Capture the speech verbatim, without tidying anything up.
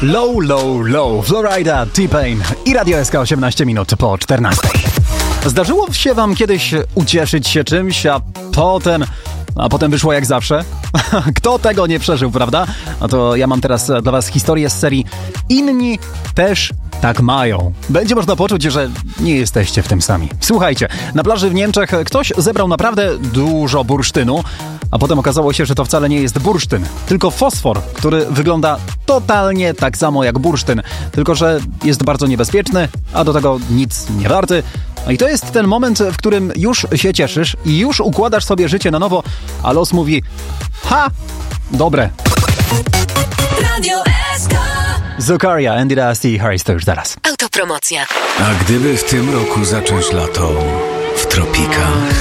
Low, low, low, Florida, T-Pain i Radio S K osiemnaście minut po czternastej. Zdarzyło się wam kiedyś ucieszyć się czymś, a potem... A potem wyszło jak zawsze? Kto tego nie przeżył, prawda? No to ja mam teraz dla was historię z serii Inni też tak mają. Będzie można poczuć, że nie jesteście w tym sami. Słuchajcie, na plaży w Niemczech ktoś zebrał naprawdę dużo bursztynu, a potem okazało się, że to wcale nie jest bursztyn, tylko fosfor, który wygląda totalnie tak samo jak bursztyn, tylko że jest bardzo niebezpieczny, a do tego nic nie warty. No i to jest ten moment, w którym już się cieszysz i już układasz sobie życie na nowo, a los mówi: ha, dobre. Radio S K. Zukaria, Andy Dusty, Harris, to już zaraz. Autopromocja. A gdyby w tym roku zacząć lato w tropikach?